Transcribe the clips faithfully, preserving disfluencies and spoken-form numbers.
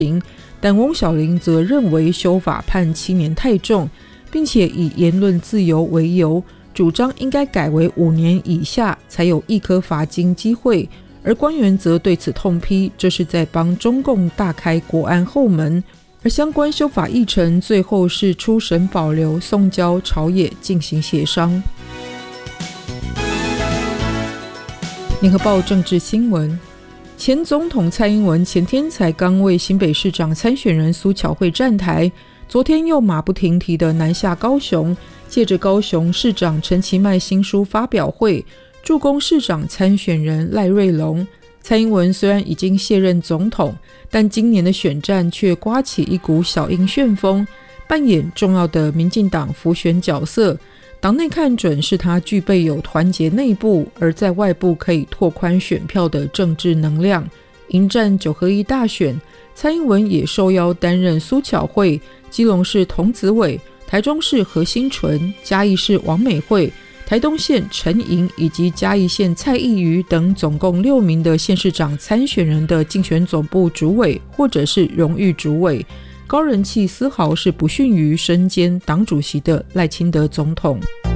但翁小玲则认为修法判七年太重，并且以言论自由为由，主张应该改为五年以下才有一颗罚金机会，而官员则对此痛批，这是在帮中共大开国安后门。而相关修法议程最后是初审保留，送交朝野进行协商。联合报政治新闻，前总统蔡英文前天才刚为新北市长参选人苏巧慧站台，昨天又马不停蹄地南下高雄，借着高雄市长陈其迈新书发表会，助攻市长参选人赖瑞隆。蔡英文虽然已经卸任总统，但今年的选战却刮起一股小英旋风，扮演重要的民进党辅选角色。党内看准是他具备有团结内部，而在外部可以拓宽选票的政治能量。迎战九合一大选，蔡英文也受邀担任苏巧慧、基隆市童子伟、台中市何新纯、嘉义市王美惠、台东县陈莹以及嘉义县蔡义瑜等总共六名的县市长参选人的竞选总部主委或者是荣誉主委，高人气丝毫是不逊于身兼党主席的赖清德总统。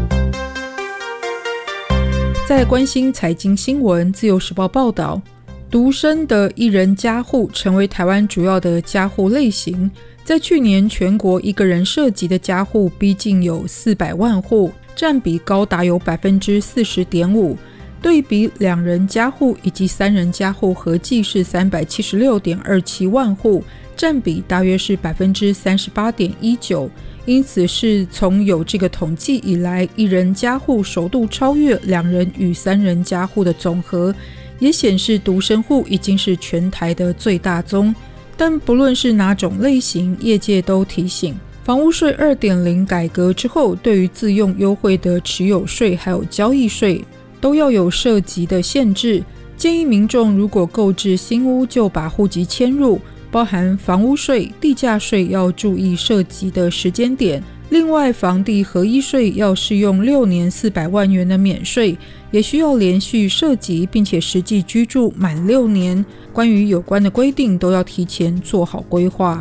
在关心财经新闻，自由时报报道，独生的一人家户成为台湾主要的家户类型，在去年全国一个人涉及的家户逼近有四百万户，占比高达有 百分之四十点五， 对比两人家户以及三人家户合计是 三百七十六点二七万户，占比大约是 百分之三十八点一九， 因此是从有这个统计以来，一人家户首度超越两人与三人家户的总和，也显示独生户已经是全台的最大宗。但不论是哪种类型，业界都提醒，房屋税 二点零 改革之后，对于自用优惠的持有税还有交易税都要有涉及的限制，建议民众如果购置新屋就把户籍迁入，包含房屋税、地价税要注意涉及的时间点。另外，房地合一税要适用六年四百万元的免税，也需要连续涉及并且实际居住满六年。关于有关的规定都要提前做好规划。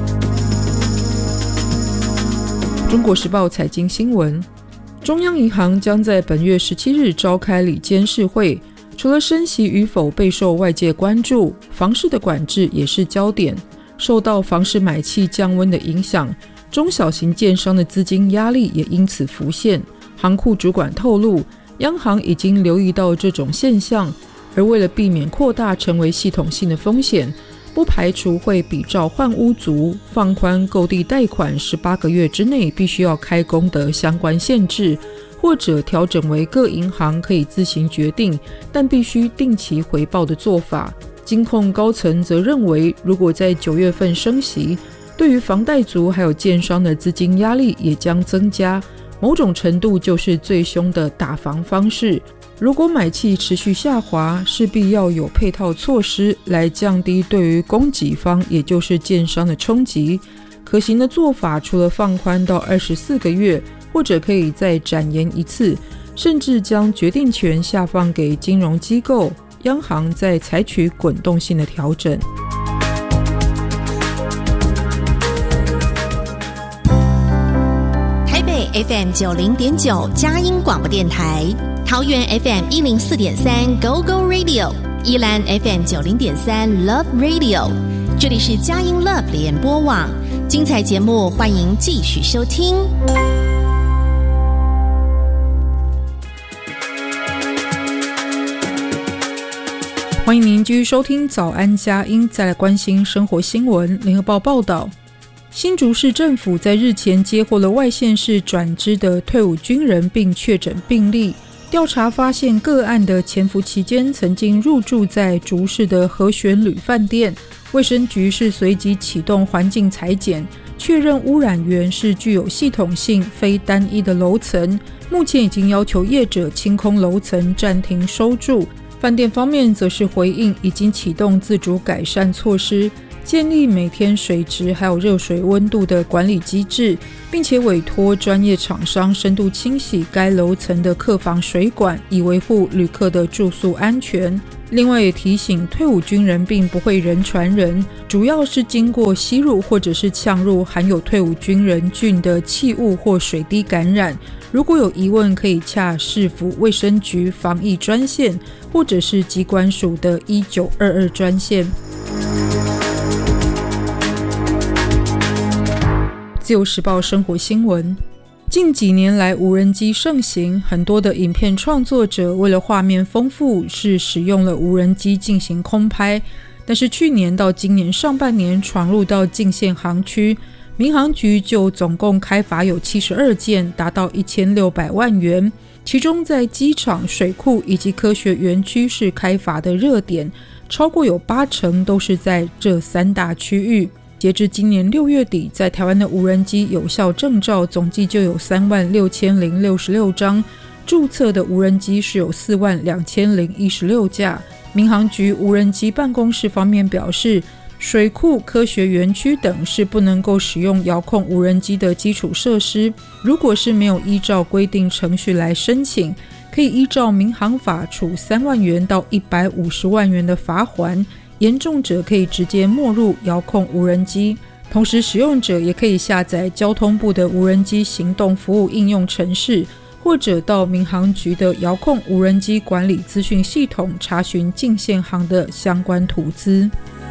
中国时报财经新闻，中央银行将在本月十七日召开理监事会，除了升息与否备受外界关注，房市的管制也是焦点。受到房市买气降温的影响，中小型建商的资金压力也因此浮现。行库主管透露，央行已经留意到这种现象，而为了避免扩大成为系统性的风险，不排除会比照换屋族放宽购地贷款十八个月之内必须要开工的相关限制，或者调整为各银行可以自行决定但必须定期回报的做法。金控高层则认为，如果在九月份升息，对于房贷族还有建商的资金压力也将增加，某种程度就是最凶的打房方式。如果买气持续下滑，势必要有配套措施来降低对于供给方也就是建商的冲击。可行的做法除了放宽到二十四个月，或者可以再展延一次，甚至将决定权下放给金融机构，央行再采取滚动性的调整。 台北 F M 九零点九 佳音广播电台，桃园 F M 一零四点三 Go Go Radio， 宜兰 F M 九零点三 Love Radio， 这里是佳音 Love 联播网，精彩节目欢迎继续收听。 欢迎您继续收听早安佳音，再来关心生活新闻。联合报报道，新竹市政府在日前接获了外县市转支的退伍军人并确诊病例，调查发现个案的潜伏期间曾经入住在竹市的和选旅饭店，卫生局是随即启动环境采检，确认污染源是具有系统性非单一的楼层，目前已经要求业者清空楼层，暂停收住。饭店方面则是回应已经启动自主改善措施， 建立每天水质还有热水温度的管理机制，并且委托专业厂商深度清洗该楼层的客房水管，以维护旅客的住宿安全。另外也提醒退伍军人并不会人传人，主要是经过吸入或者是呛入含有退伍军人菌的气雾或水滴感染。如果有疑问，可以洽市府卫生局防疫专线，或者是疾管署的一九二二专线。自由时报生活新闻，近几年来无人机盛行，很多的影片创作者为了画面丰富，是使用了无人机进行空拍。但是去年到今年上半年闯入到禁限航区，民航局就总共开罚有七十二件，达到一千六百万元。其中在机场、水库以及科学园区是开罚的热点，超过有八成都是在这三大区域。截至今年六月底，在台湾的无人机有效证照总计就有三万六千零六十六张，注册的无人机是有四万两千零一十六架。民航局无人机办公室方面表示，水库、科学园区等是不能够使用遥控无人机的基础设施，如果是没有依照规定程序来申请，可以依照民航法处三万元到一百五十万元的罚锾，严重者可以直接没入遥控无人机。同时使用者也可以下载交通部的无人机行动服务应用程式，或者到民航局的遥控无人机管理资讯系统查询禁限航的相关图资。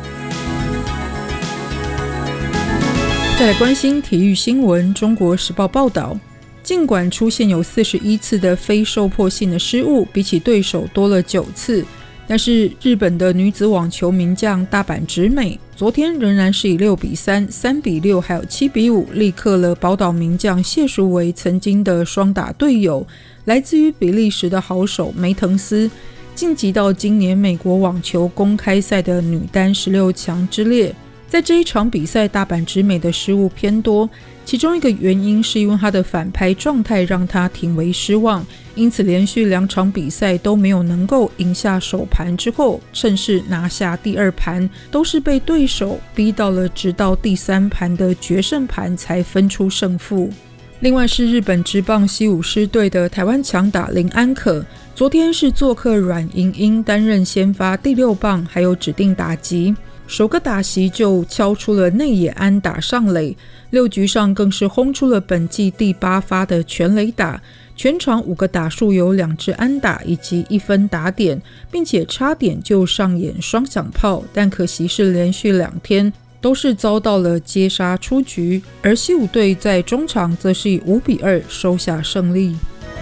再来关心体育新闻，中国时报报道，尽管出现有四十一次的非受迫性的失误，比起对手多了九次，但是日本的女子网球名将大阪直美昨天仍然是以六比三、三比六还有七比五力克了宝岛名将谢淑薇曾经的双打队友，来自于比利时的好手梅滕斯，晋级到今年美国网球公开赛的女单十六强之列。在这一场比赛，大阪直美的失误偏多，其中一个原因是因为她的反拍状态让她挺为失望，因此连续两场比赛都没有能够赢下首盘，之后趁势拿下第二盘，都是被对手逼到了直到第三盘的决胜盘才分出胜负。另外是日本职棒西武狮队的台湾强打林安可，昨天是做客软银鹰担任先发第六棒还有指定打击，首个打席就敲出了内野安打上垒，六局上更是轰出了本季第八发的全垒打，全场五个打数有两支安打以及一分打点，并且差点就上演双响炮，但可惜是连续两天都是遭到了接杀出局，而西武队在中场则是以五比二收下胜利。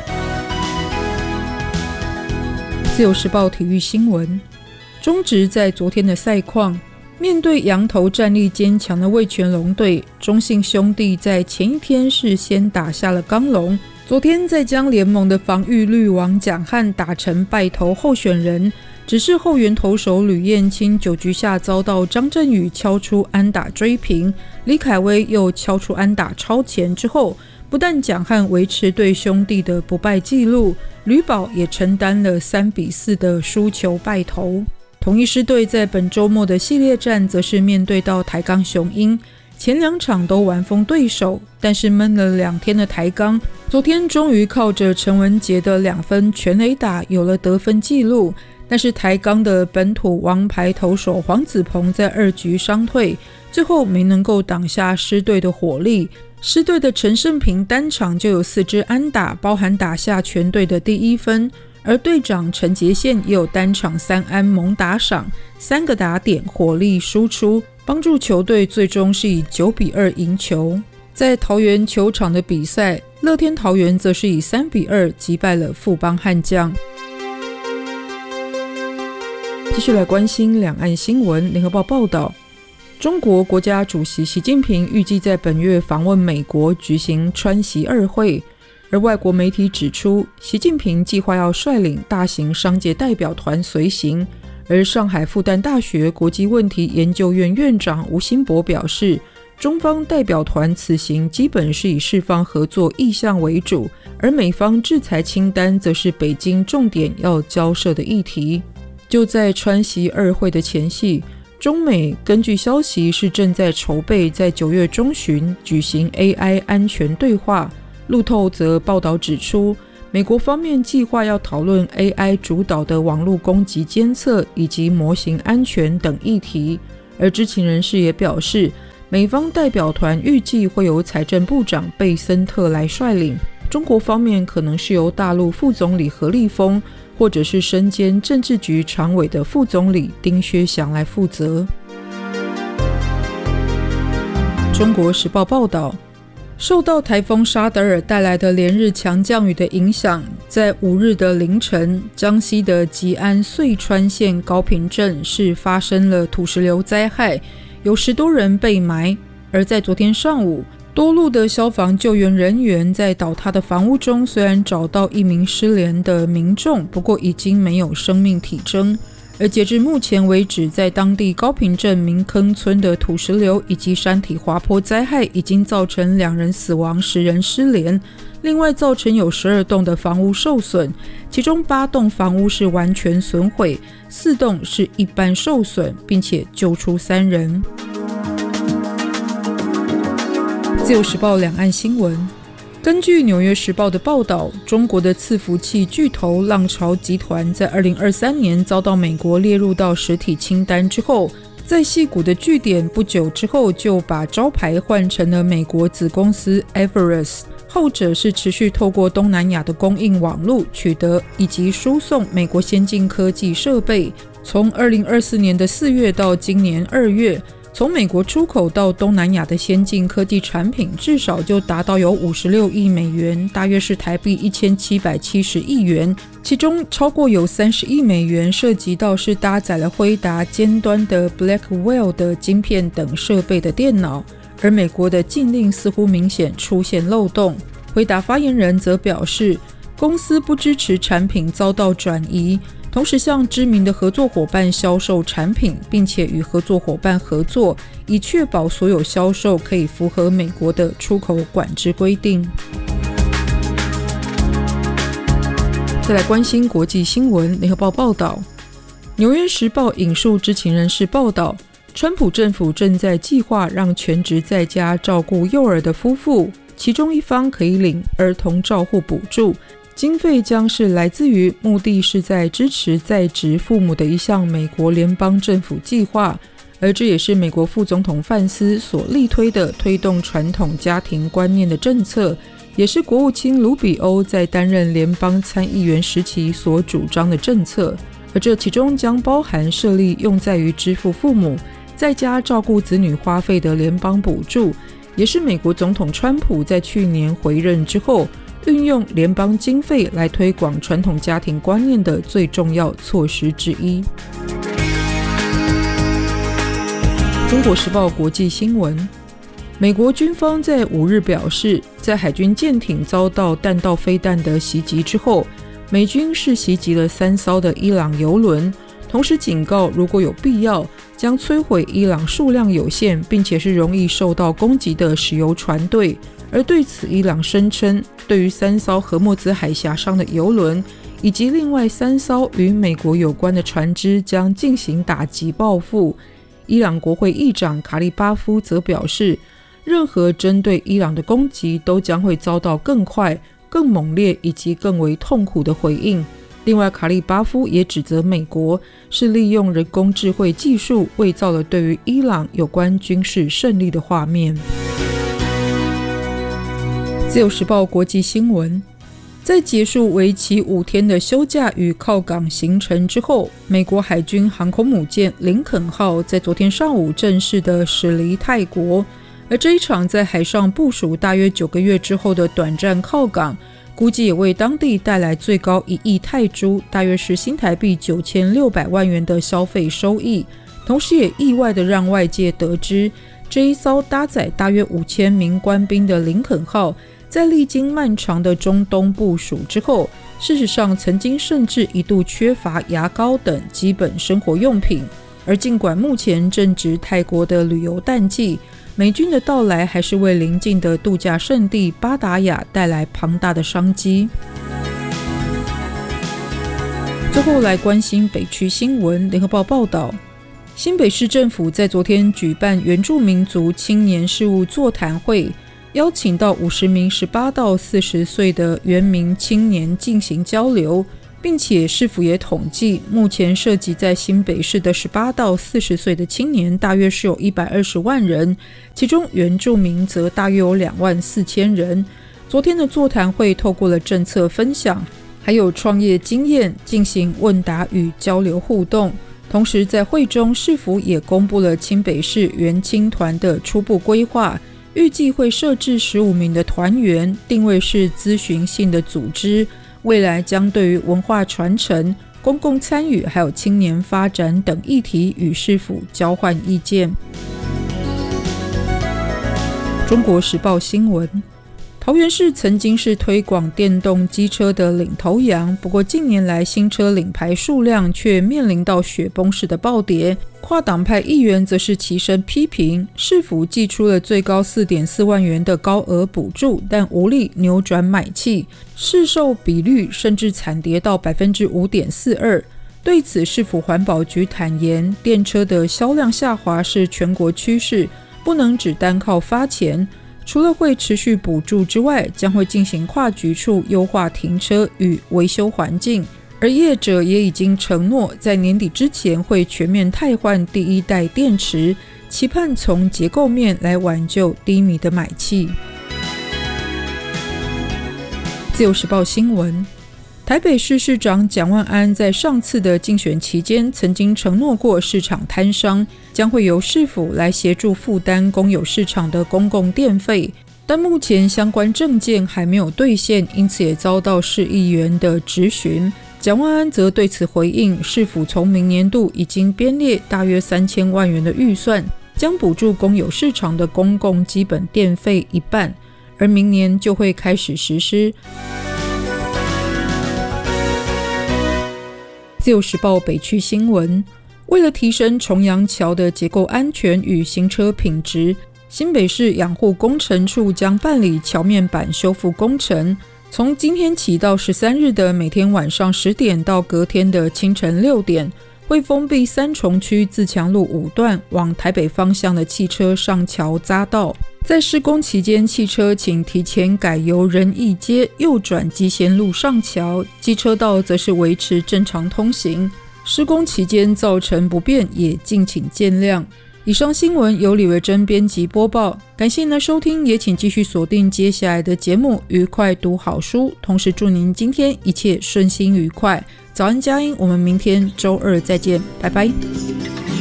自由时报体育新闻，中职在昨天的赛况，面对洋投战力坚强的味全龙队，中信兄弟在前一天是先打下了钢龙，昨天再将联盟的防御率王蒋汉打成败投候选人，只是后援投手吕彦青九局下遭到张振宇敲出安打追平，李凯威又敲出安打超前之后，不但蒋汉维持对兄弟的不败纪录，吕宝也承担了三比四的输球败投。统一狮队在本周末的系列战则是面对到台钢雄鹰，前两场都完封对手，但是闷了两天的台钢昨天终于靠着陈文杰的两分全垒打有了得分纪录，但是台钢的本土王牌投手黄子鹏在二局伤退，最后没能够挡下狮队的火力，狮队的陈胜平单场就有四支安打，包含打下全队的第一分，而队长陈杰宪也有单场三安猛打赏，三个打点火力输出，帮助球队最终是以九比二赢球。在桃园球场的比赛，乐天桃园则是以三比二击败了富邦悍将。继续来关心两岸新闻，联合报报道，中国国家主席习近平预计在本月访问美国举行川习二会，而外国媒体指出，习近平计划要率领大型商界代表团随行，而上海复旦大学国际问题研究院院长吴新博表示，中方代表团此行基本是以释放合作意向为主，而美方制裁清单则是北京重点要交涉的议题。就在川习二会的前夕， 中美根据消息是正在筹备在九月中旬举行 A I 安全对话。路透则报道指出，美国方面计划要讨论 A I 主导的网络攻击监测以及模型安全等议题。而知情人士也表示，美方代表团预计会由财政部长贝森特来率领，中国方面可能是由大陆副总理何立峰或者是身兼政治局常委的副总理丁薛祥来负责。中国时报报道，受到台风沙德尔带来的连日强降雨的影响，在五日的凌晨，江西的吉安遂川县高平镇是发生了土石流灾害，有十多人被埋。而在昨天上午，多路的消防救援人员在倒塌的房屋中虽然找到一名失联的民众，不过已经没有生命体征。而截至目前为止，在当地高平镇民坑村的土石流以及山体滑坡灾害已经造成两人死亡，十人失联，另外造成有十二栋的房屋受损，其中八栋房屋是完全损毁，四栋是一般受损，并且救出三人。自由时报两岸新闻，根据纽约时报的报道，中国的伺服器巨头浪潮集团在二零二三年遭到美国列入到实体清单之后，在矽谷的据点不久之后就把招牌换成了美国子公司 Everest， 后者是持续透过东南亚的供应网路取得以及输送美国先进科技设备，从二零二四年的四月到今年二月，从美国出口到东南亚的先进科技产品至少就达到有五十六亿美元，大约是台币一千七百七十亿元，其中超过有三十亿美元涉及到是搭载了辉达尖端的 Blackwell 的晶片等设备的电脑，而美国的禁令似乎明显出现漏洞。辉达发言人则表示，公司不支持产品遭到转移，同时向知名的合作伙伴销售产品，并且与合作伙伴合作，以确保所有销售可以符合美国的出口管制规定。再来关心国际新闻，联合报报道，纽约时报引述知情人士报道，川普政府正在计划让全职在家照顾幼儿的夫妇，其中一方可以领儿童照护补助，经费将是来自于目的是在支持在职父母的一项美国联邦政府计划，而这也是美国副总统范斯所力推的推动传统家庭观念的政策，也是国务卿卢比欧在担任联邦参议员时期所主张的政策。而这其中将包含设立用在于支付父母在家照顾子女花费的联邦补助，也是美国总统川普在去年回任之后运用联邦经费来推广传统家庭观念的最重要措施之一。中国时报国际新闻，美国军方在五日表示，在海军舰艇遭到弹道飞弹的袭击之后，美军是袭击了三艘的伊朗油轮，同时警告如果有必要，将摧毁伊朗数量有限并且是容易受到攻击的石油船队。而对此，伊朗声称，对于三艘荷默兹海峡上的油轮以及另外三艘与美国有关的船只将进行打击报复。伊朗国会议长卡利巴夫则表示，任何针对伊朗的攻击都将会遭到更快、更猛烈以及更为痛苦的回应。另外，卡利巴夫也指责美国是利用人工智慧技术伪造了对于伊朗有关军事胜利的画面。自由时报国际新闻，在结束为期五天的休假与靠港行程之后，美国海军航空母舰林肯号在昨天上午正式的驶离泰国，而这一场在海上部署大约九个月之后的短暂靠港，估计也为当地带来最高一亿泰铢，大约是新台币九千六百万元的消费收益，同时也意外的让外界得知，这一艘搭载大约五千名官兵的林肯号在历经漫长的中东部署之后，事实上曾经甚至一度缺乏牙膏等基本生活用品。而尽管目前正值泰国的旅游淡季，美军的到来还是为邻近的度假胜地巴达雅带来庞大的商机。最后来关心北区新闻，联合报报道， 新北市政府在昨天举办原住民族青年事务座谈会，邀请到五十名十八到四十岁的原民青年进行交流，并且市府也统计，目前涉及在新北市的十八到四十岁的青年大约是有一百二十万人，其中原住民则大约有两万四千人。昨天的座谈会透过了政策分享，还有创业经验进行问答与交流互动。同时在会中，市府也公布了新北市原青团的初步规划，预计会设置十五名的团员，定位是咨询性的组织，未来将对于文化传承、公共参与还有青年发展等议题与市府交换意见。中国时报新闻，桃园市曾经是推广电动机车的领头羊，不过近年来新车领牌数量却面临到雪崩式的暴跌。跨党派议员则是齐声批评，市府祭出了最高 四点四万元的高额补助，但无力扭转买气，市售比率甚至惨跌到 百分之五点四二。对此，市府环保局坦言，电车的销量下滑是全国趋势，不能只单靠发钱，除了会持续补助之外，将会进行跨局处优化停车与维修环境，而业者也已经承诺在年底之前会全面汰换第一代电池，期盼从结构面来挽救低迷的买气。自由时报新闻，台北市市长蒋万安在上次的竞选期间曾经承诺过，市场摊商将会由市府来协助负担公有市场的公共电费，但目前相关政见还没有兑现，因此也遭到市议员的质询。蒋万安则对此回应，市府从明年度已经编列大约三千万元的预算，将补助公有市场的公共基本电费一半，而明年就会开始实施。自由时报北区新闻，为了提升重阳桥的结构安全与行车品质，新北市养护工程处将办理桥面板修复工程，从今天起到十三日的每天晚上十点到隔天的清晨六点，会封闭三重区自强路五段往台北方向的汽车上桥匝道。在施工期间，汽车请提前改由仁义街右转基贤路上桥，机车道则是维持正常通行。施工期间造成不便，也敬请见谅。以上新闻由李维珍编辑播报，感谢您的收听，也请继续锁定接下来的节目，愉快读好书。同时祝您今天一切顺心愉快。早安佳音，我们明天周二再见，拜拜。